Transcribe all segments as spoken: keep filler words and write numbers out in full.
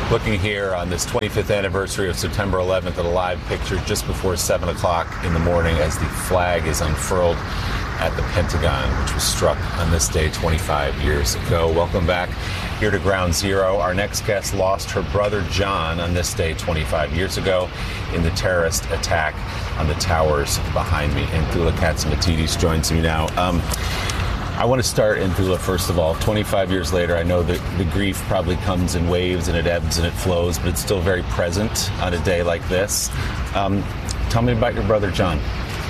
Looking here on this twenty-fifth anniversary of September eleventh at a live picture just before seven o'clock in the morning as the flag is unfurled at the Pentagon, which was struck on this day twenty-five years ago. Welcome back here to Ground Zero. Our next guest lost her brother John on this day twenty-five years ago in the terrorist attack on the towers behind me. And Thula Catsimatidis joins me now. Um, I want to start in Thula, first of all. twenty-five years later, I know that the grief probably comes in waves and it ebbs and it flows, but it's still very present on a day like this. Um, tell me about your brother John.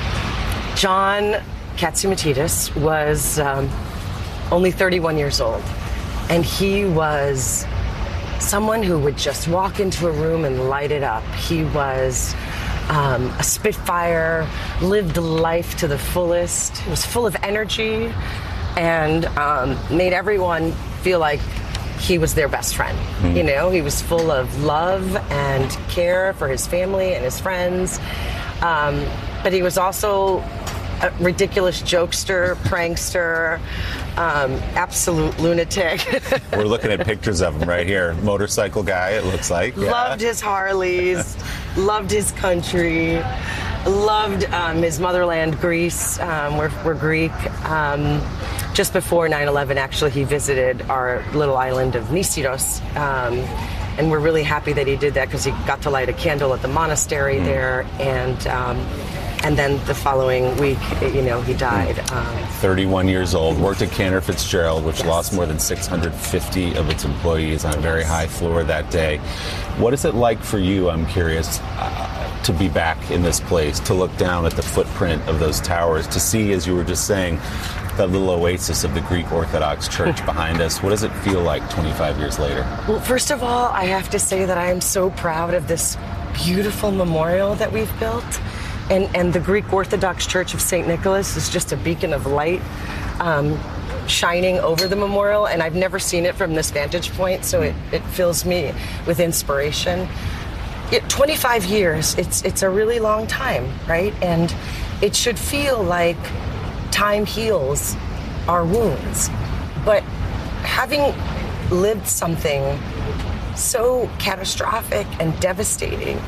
John Catsimatidis was um, only thirty-one years old, and he was someone who would just walk into a room and light it up. He was um, a spitfire, lived life to the fullest. He was full of energy and um, made everyone feel like he was their best friend. Mm. You know, he was full of love and care for his family and his friends, um, but he was also a ridiculous jokester, prankster, um, absolute lunatic. We're looking at pictures of him right here. Motorcycle guy, it looks like. Yeah. Loved his Harleys, loved his country, loved um, his motherland, Greece. Um, we're, we're Greek. Um, just before nine eleven, actually, he visited our little island of Nisyros. Um, and we're really happy that he did that because he got to light a candle at the monastery mm. there. And um, And then the following week, you know, he died. Um, thirty-one years old, worked at Cantor Fitzgerald, which yes. lost more than six hundred fifty of its employees on a very high floor that day. What is it like for you, I'm curious, uh, to be back in this place, to look down at the footprint of those towers, to see, as you were just saying, that little oasis of the Greek Orthodox Church behind us? What does it feel like twenty-five years later? Well, first of all, I have to say that I am so proud of this beautiful memorial that we've built. And, and the Greek Orthodox Church of Saint Nicholas is just a beacon of light um, shining over the memorial. And I've never seen it from this vantage point, so it, it fills me with inspiration. It, twenty-five years, it's, it's a really long time, right? And it should feel like time heals our wounds. But having lived something so catastrophic and devastating,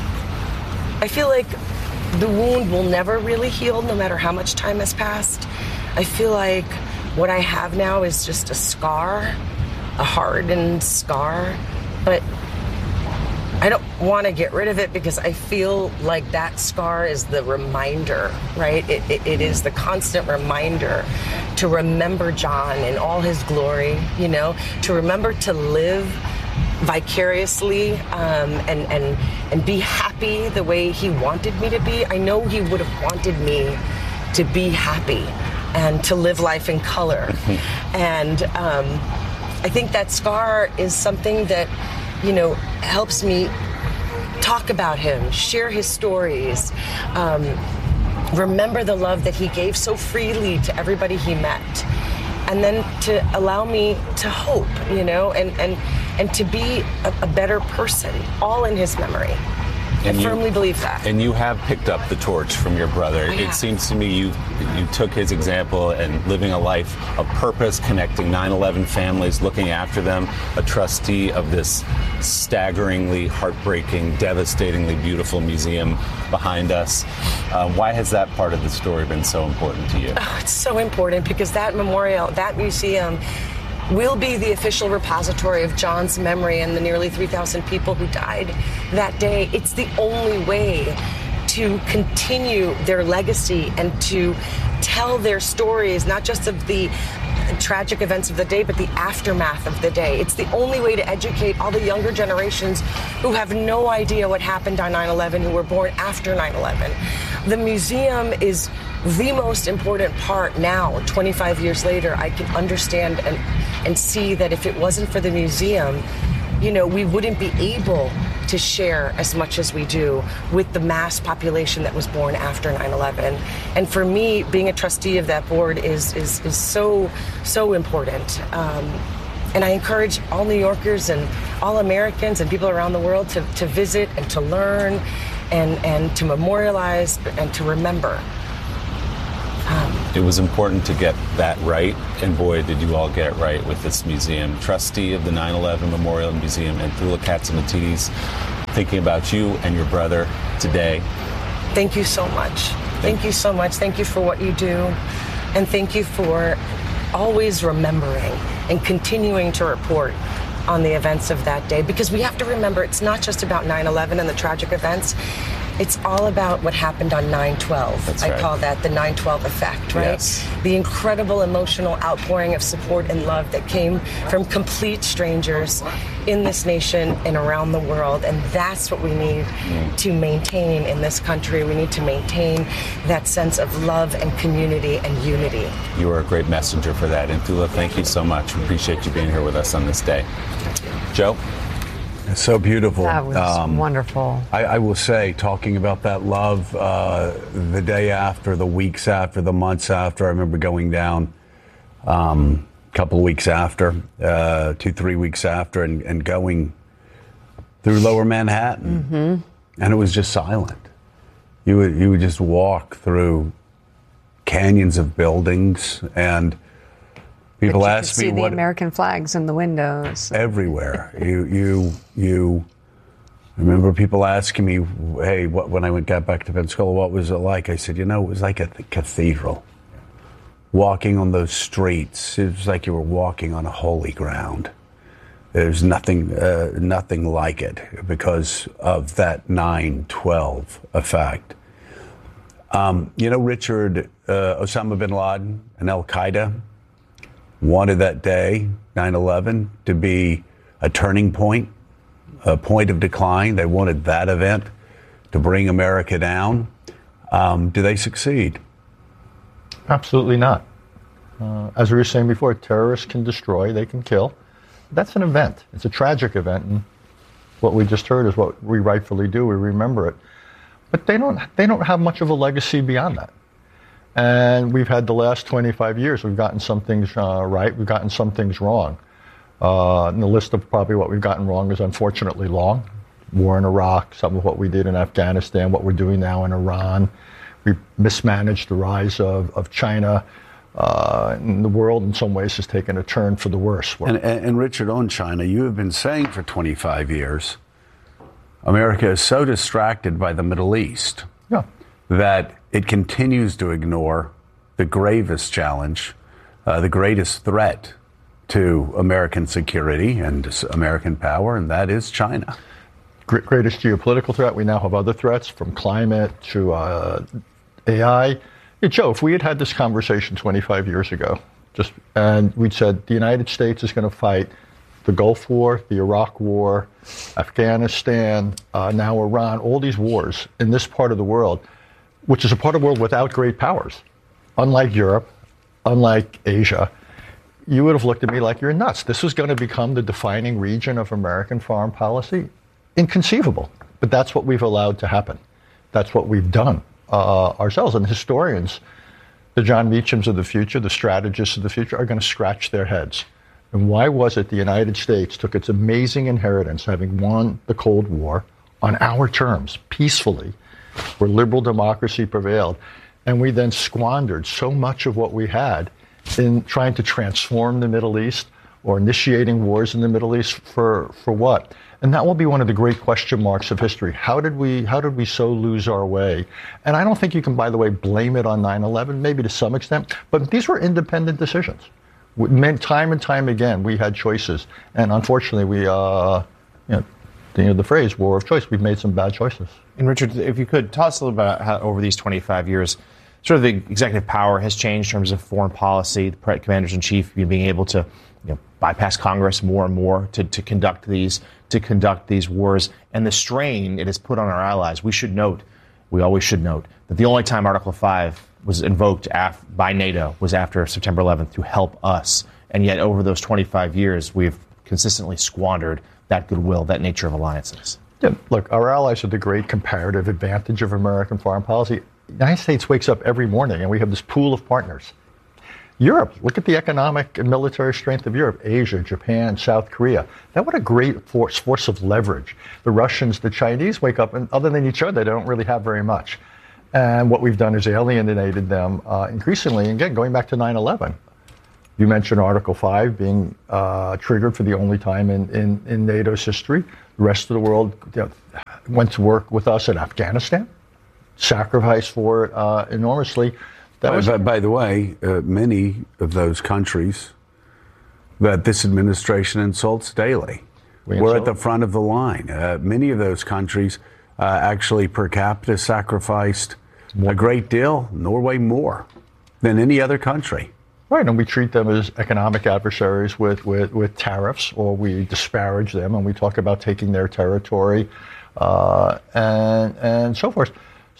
I feel like the wound will never really heal, no matter how much time has passed. I feel like what I have now is just a scar, a hardened scar, but I don't want to get rid of it because I feel like that scar is the reminder, right? It, it, it is the constant reminder to remember John in all his glory, you know, to remember to live vicariously um, and, and, and be happy the way he wanted me to be. I know he would have wanted me to be happy and to live life in color. And um, I think that scar is something that, you know, helps me talk about him, share his stories, um, remember the love that he gave so freely to everybody he met, and then to allow me to hope, you know, and, and, and to be a, a better person, all in his memory. And I you, firmly believe that. And you have picked up the torch from your brother. Oh, yeah. It seems to me you you took his example and living a life of purpose, connecting nine eleven families, looking after them, a trustee of this staggeringly heartbreaking, devastatingly beautiful museum behind us. Uh, why has that part of the story been so important to you? Oh, it's so important because that memorial, that museum, will be the official repository of John's memory and the nearly three thousand people who died that day. It's the only way to continue their legacy and to tell their stories, not just of the tragic events of the day, but the aftermath of the day. It's the only way to educate all the younger generations who have no idea what happened on nine eleven, who were born after nine eleven. The museum is the most important part now. twenty-five years later, I can understand and, and see that if it wasn't for the museum, you know, we wouldn't be able to share as much as we do with the mass population that was born after nine eleven. And for me, being a trustee of that board is is, is so, so important. Um, and I encourage all New Yorkers and all Americans and people around the world to, to visit and to learn and, and to memorialize and to remember. Um, It was important to get that right, and boy, did you all get it right with this museum. Trustee of the nine eleven Memorial Museum, and Thula Catsimatidis, thinking about you and your brother today. Thank you so much. Thank you so much. Thank you for what you do, and thank you for always remembering and continuing to report on the events of that day, because we have to remember it's not just about nine eleven and the tragic events. It's all about what happened on nine twelve. That's I right. call that the nine twelve effect, right? Yes. The incredible emotional outpouring of support and love that came from complete strangers in this nation and around the world. And that's what we need mm. to maintain in this country. We need to maintain that sense of love and community and unity. You are a great messenger for that. And Thula, thank you so much. We appreciate you being here with us on this day. Joe? It's so beautiful. That was um, wonderful. I, I will say, talking about that love, uh, the day after, the weeks after, the months after, I remember going down um, a couple of weeks after, uh, two, three weeks after, and, and going through Lower Manhattan. Mm-hmm. And it was just silent. You would, you would just walk through canyons of buildings, and people but you ask could me see the what American flags in the windows. Everywhere. You, you, you. I remember people asking me, "Hey, what?" When I went got back to Pensacola, what was it like? I said, "You know, it was like a cathedral. Walking on those streets, it was like you were walking on a holy ground. There's nothing, uh, nothing like it because of that nine twelve effect." Um, you know, Richard, uh, Osama bin Laden and Al Qaeda wanted that day, nine eleven, to be a turning point, a point of decline. They wanted that event to bring America down. Um, do they succeed? Absolutely not. Uh, as we were saying before, terrorists can destroy, they can kill. That's an event. It's a tragic event, and what we just heard is what we rightfully do. We remember it. But they don't, they don't have much of a legacy beyond that. And we've had the last twenty-five years, we've gotten some things uh, right, we've gotten some things wrong. Uh, and the list of probably what we've gotten wrong is unfortunately long. War in Iraq, some of what we did in Afghanistan, what we're doing now in Iran. We mismanaged the rise of, of China. Uh, and the world in some ways has taken a turn for the worse. And, and, and Richard, on China, you have been saying for twenty-five years, America is so distracted by the Middle East yeah. that it continues to ignore the gravest challenge, uh, the greatest threat to American security and American power, and that is China. Greatest geopolitical threat. We now have other threats, from climate to uh, A I. Hey, Joe, if we had had this conversation twenty-five years ago, just and we'd said the United States is going to fight the Gulf War, the Iraq War, Afghanistan, uh, now Iran, all these wars in this part of the world, which is a part of the world without great powers, unlike Europe, unlike Asia, you would have looked at me like you're nuts. This was going to become the defining region of American foreign policy. Inconceivable. But that's what we've allowed to happen. That's what we've done uh, ourselves. And historians, the John Meachams of the future, the strategists of the future, are going to scratch their heads. And why was it the United States took its amazing inheritance, having won the Cold War, on our terms, peacefully, where liberal democracy prevailed, and we then squandered so much of what we had in trying to transform the Middle East or initiating wars in the Middle East for, for what? And that will be one of the great question marks of history. How did we how did we so lose our way? And I don't think you can, by the way, blame it on nine eleven, maybe to some extent, but these were independent decisions. Time and time again, we had choices. And unfortunately, we, uh, you know, you know, the phrase war of choice, we've made some bad choices. And Richard, if you could tell us a little bit about how over these twenty-five years, sort of the executive power has changed in terms of foreign policy, the commanders-in-chief being able to, you know, bypass Congress more and more to, to conduct these to conduct these wars, and the strain it has put on our allies. We should note, we always should note, that the only time Article five was invoked af- by NATO was after September eleventh to help us, and yet over those twenty-five years, we've consistently squandered that goodwill, that nature of alliances. Yeah, look, our allies are the great comparative advantage of American foreign policy. The United States wakes up every morning and we have this pool of partners. Europe, look at the economic and military strength of Europe. Asia, Japan, South Korea. That what a great force, force of leverage. The Russians, the Chinese wake up, and other than each other, they don't really have very much. And what we've done is alienated them uh, increasingly. And again, going back to nine eleven, you mentioned Article five being uh, triggered for the only time in, in, in NATO's history. The rest of the world you know, went to work with us in Afghanistan, sacrificed for it uh, enormously. That by, was, by, by the way, uh, many of those countries that this administration insults daily We were insult? at the front of the line. Uh, many of those countries uh, actually per capita sacrificed a great deal, Norway more than any other country. Right, and we treat them as economic adversaries with, with, with tariffs, or we disparage them and we talk about taking their territory uh, and, and so forth.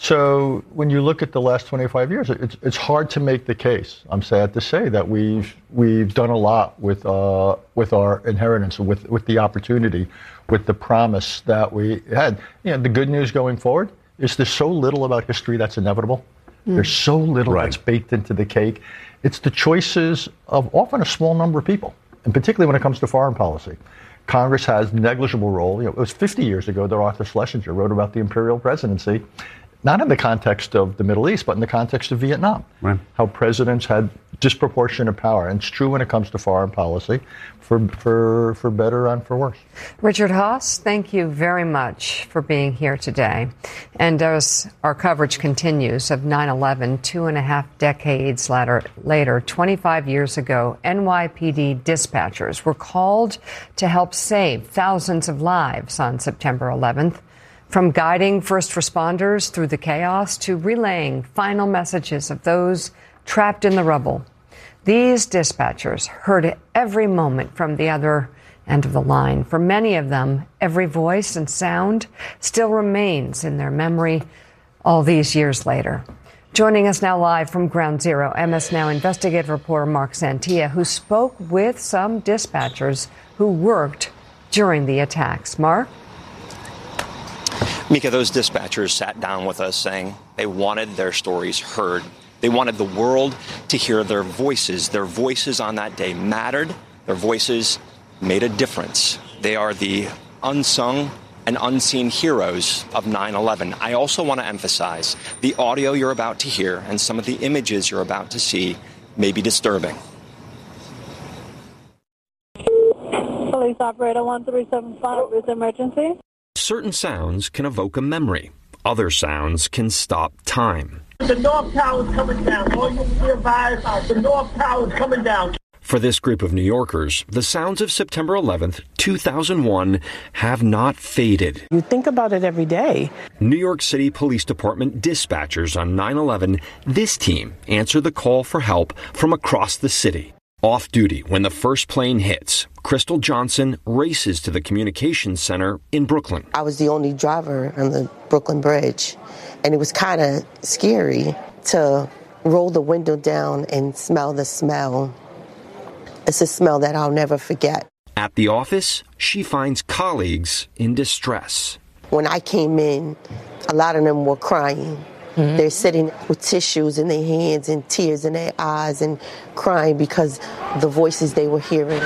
So when you look at the last twenty-five years, it's, it's hard to make the case, I'm sad to say, that we've, we've done a lot with, uh, with our inheritance, with, with the opportunity, with the promise that we had. You know, the good news going forward is there's so little about history that's inevitable. Mm. There's so little right. that's baked into the cake. It's the choices of often a small number of people, and particularly when it comes to foreign policy. Congress has negligible role. You know, it was fifty years ago that Arthur Schlesinger wrote about the imperial presidency, not in the context of the Middle East, but in the context of Vietnam. Right. How presidents had disproportionate power. And it's true when it comes to foreign policy, for, for, for better and for worse. Richard Haass, thank you very much for being here today. And as our coverage continues of nine eleven, two and a half decades later, later, twenty-five years ago, N Y P D dispatchers were called to help save thousands of lives on September eleventh. From guiding first responders through the chaos to relaying final messages of those trapped in the rubble. These dispatchers heard every moment from the other end of the line. For many of them, every voice and sound still remains in their memory all these years later. Joining us now live from Ground Zero, M S Now investigative reporter Mark Santia, who spoke with some dispatchers who worked during the attacks. Mark? Mika, those dispatchers sat down with us saying they wanted their stories heard. They wanted the world to hear their voices. Their voices on that day mattered. Their voices made a difference. They are the unsung and unseen heroes of nine eleven. I also want to emphasize the audio you're about to hear and some of the images you're about to see may be disturbing. Police operator one three seven five, is emergency? Certain sounds can evoke a memory. Other sounds can stop time. The North Tower is coming down. All you be advised, the North Tower is coming down. For this group of New Yorkers, the sounds of September eleventh, two thousand one have not faded. You think about it every day. New York City Police Department dispatchers on nine eleven, this team answered the call for help from across the city. Off duty when the first plane hits, Crystal Johnson races to the communications center in Brooklyn. I was the only driver on the Brooklyn Bridge, and it was kind of scary to roll the window down and smell the smell. It's a smell that I'll never forget. At the office, she finds colleagues in distress. When I came in, a lot of them were crying. Mm-hmm. They're sitting with tissues in their hands and tears in their eyes and crying because the voices they were hearing.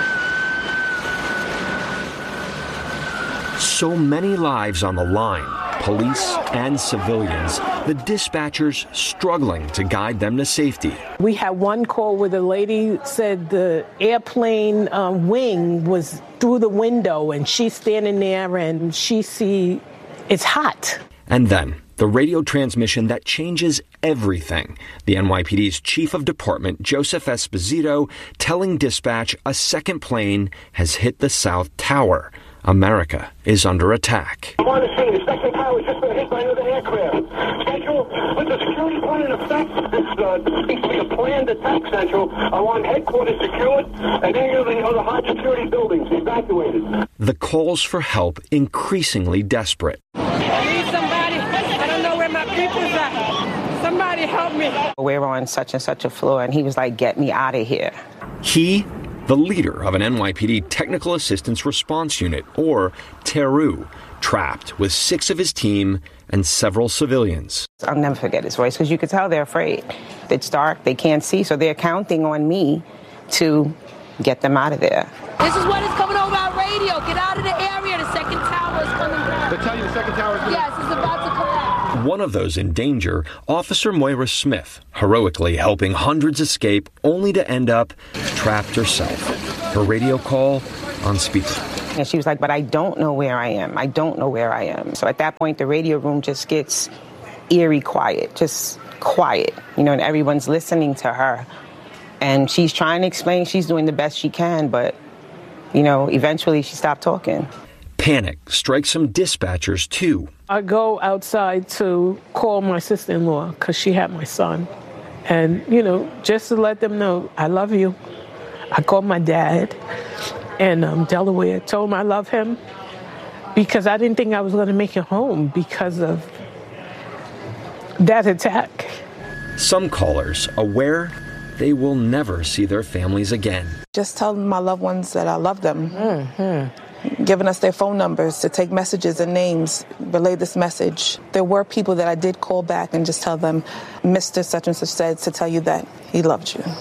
So many lives on the line, police and civilians, the dispatchers struggling to guide them to safety. We had one call where the lady said the airplane um, wing was through the window and she's standing there and she see it's hot. And then the radio transmission that changes everything. The N Y P D's chief of department, Joseph Esposito, telling dispatch a second plane has hit the South Tower. America is under attack. I'm on the scene. The second tower has just been hit by another aircraft. Central, with the security plan in effect, this uh, seems to be a planned attack, Central. I want headquarters secured and any of the other high security buildings evacuated. The calls for help increasingly desperate. I need somebody. I don't know where my people's at. Somebody help me. We're on such and such a floor, and he was like, get me out of here. He, the leader of an N Y P D Technical Assistance Response Unit, or TERU, trapped with six of his team and several civilians. I'll never forget his voice, because you could tell they're afraid. It's dark, they can't see, so they're counting on me to get them out of there. This is what is coming over our radio. Get out of the area. The second tower is coming down. They tell you the second tower is coming Yes, it's about to collapse. One of those in danger, Officer Moira Smith, heroically helping hundreds escape only to end up trapped herself. Her radio call on speaker. And she was like, but I don't know where I am. I don't know where I am. So at that point, the radio room just gets eerie quiet, just quiet, you know, and everyone's listening to her. And she's trying to explain she's doing the best she can, but, you know, eventually she stopped talking. Panic strikes some dispatchers, too. I go outside to call my sister-in-law because she had my son. And, you know, just to let them know, I love you. I called my dad in um, Delaware, told him I love him because I didn't think I was going to make it home because of that attack. Some callers aware they will never see their families again. Just telling my loved ones that I love them. Mm-hmm. Giving us their phone numbers to take messages and names, relay this message. There were people that I did call back and just tell them, Mister Such and Such said to tell you that he loved you.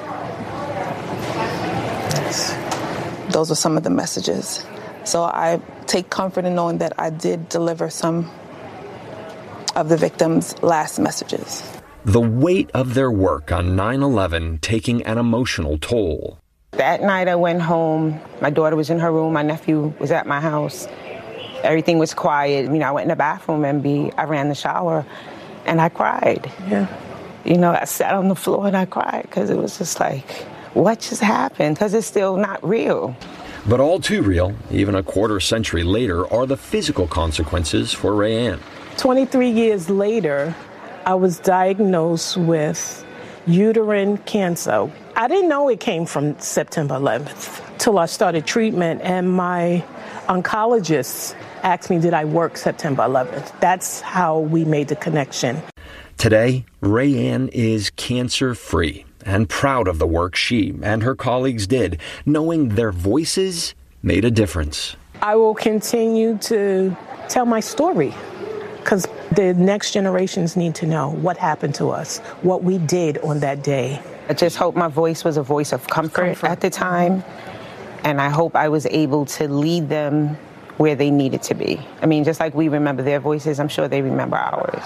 Yes. Those are some of the messages. So I take comfort in knowing that I did deliver some of the victims' last messages. The weight of their work on nine eleven taking an emotional toll. That night I went home. My daughter was in her room. My nephew was at my house. Everything was quiet. You know, I went in the bathroom and be, I ran the shower and I cried. Yeah. You know, I sat on the floor and I cried because it was just like, what just happened? Because it's still not real. But all too real, even a quarter century later, are the physical consequences for Rayanne. twenty-three years later, I was diagnosed with uterine cancer. I didn't know it came from September eleventh till I started treatment, and my oncologist asked me, did I work September eleventh? That's how we made the connection. Today, Rayanne is cancer-free and proud of the work she and her colleagues did, knowing their voices made a difference. I will continue to tell my story because the next generations need to know what happened to us, what we did on that day. I just hope my voice was a voice of comfort, comfort. at the time, and I hope I was able to lead them where they needed to be. I mean, just like we remember their voices, I'm sure they remember ours.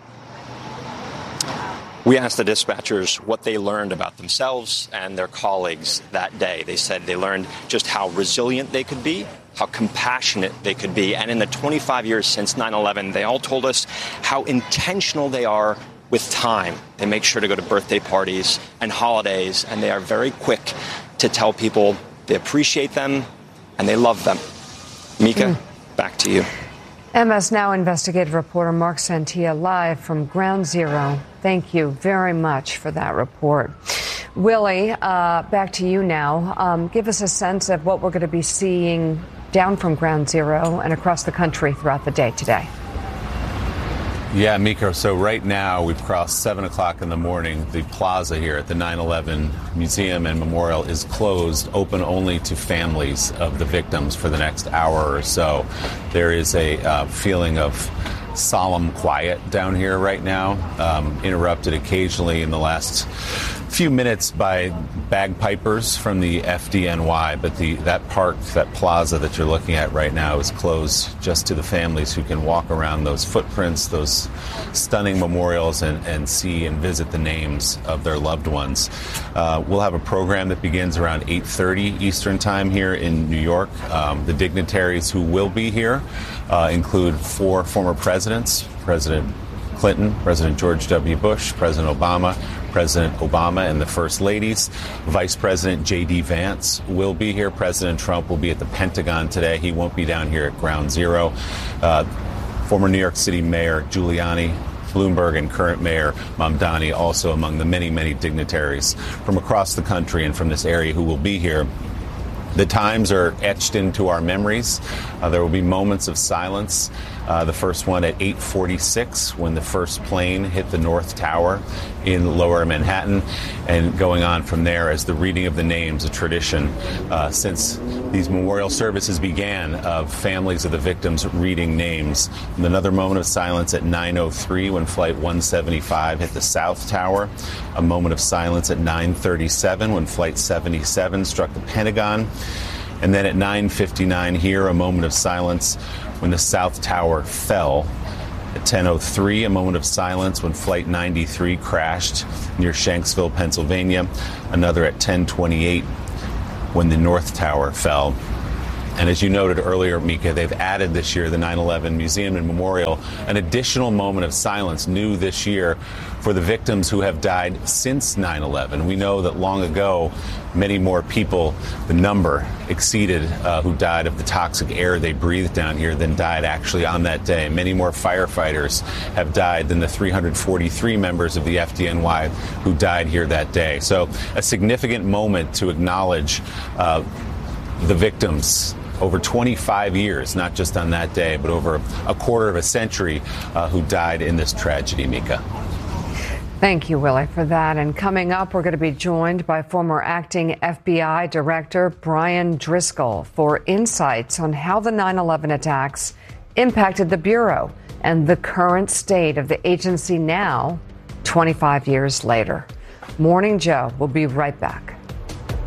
We asked the dispatchers what they learned about themselves and their colleagues that day. They said they learned just how resilient they could be, how compassionate they could be. And in the twenty-five years since nine eleven, they all told us how intentional they are with time. They make sure to go to birthday parties and holidays, and they are very quick to tell people they appreciate them and they love them. Mika, mm. back to you. M S Now investigative reporter Mark Santia live from Ground Zero. Thank you very much for that report. Willie, uh, back to you now. Um, give us a sense of what we're going to be seeing down from Ground Zero and across the country throughout the day today. Yeah, Mika, so right now we've crossed seven o'clock in the morning. The plaza here at the nine eleven Museum and Memorial is closed, open only to families of the victims for the next hour or so. There is a uh, feeling of solemn quiet down here right now, um, interrupted occasionally in the last few minutes by bagpipers from the F D N Y, but the that park, that plaza that you're looking at right now is closed just to the families who can walk around those footprints, those stunning memorials, and, and see and visit the names of their loved ones. Uh, we'll have a program that begins around eight thirty Eastern Time here in New York. Um, the dignitaries who will be here uh, include four former presidents, President Clinton, President George W. Bush, President Obama, President Obama and the First Ladies. Vice President J D. Vance will be here. President Trump will be at the Pentagon today. He won't be down here at Ground Zero. Uh, former New York City Mayor Giuliani, Bloomberg, and current Mayor Mamdani also among the many, many dignitaries from across the country and from this area who will be here. The times are etched into our memories. Uh, there will be moments of silence. Uh, the first one at eight forty-six when the first plane hit the North Tower in Lower Manhattan, and going on from there as the reading of the names, a tradition uh, since these memorial services began of families of the victims reading names. And another moment of silence at nine oh three when Flight one seventy-five hit the South Tower. A moment of silence at nine thirty-seven when Flight seventy-seven struck the Pentagon. And then at nine fifty-nine here, a moment of silence when the South Tower fell At ten oh three, a moment of silence when Flight ninety-three crashed near Shanksville, Pennsylvania. Another at ten twenty-eight when the North Tower fell. And as you noted earlier, Mika, they've added this year the nine eleven Museum and Memorial, an additional moment of silence new this year for the victims who have died since nine eleven. We know that long ago, many more people, the number exceeded uh, who died of the toxic air they breathed down here than died actually on that day. Many more firefighters have died than the three hundred forty-three members of the F D N Y who died here that day. So a significant moment to acknowledge uh, the victims over twenty-five years, not just on that day, but over a quarter of a century uh, who died in this tragedy, Mika. Thank you, Willie, for that. And coming up, we're going to be joined by former acting F B I Director Brian Driscoll for insights on how the nine eleven attacks impacted the Bureau and the current state of the agency now, twenty-five years later. Morning Joe will be right back.